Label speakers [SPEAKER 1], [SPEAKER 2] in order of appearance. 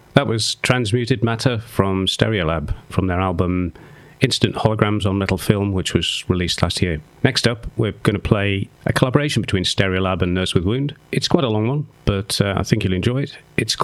[SPEAKER 1] That was Transmuted Matter from Stereolab, from their album Instant Holograms on Metal Film, which was released last year. Next up, we're going to play a collaboration between Stereolab and Nurse with Wound. It's quite a long one, but I think you'll enjoy it. It's